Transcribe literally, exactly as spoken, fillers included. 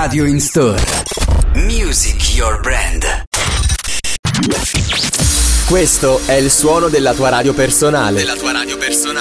Radio in Store. Music Your Brand. Questo è il suono della tua radio personale. Della tua radio personale.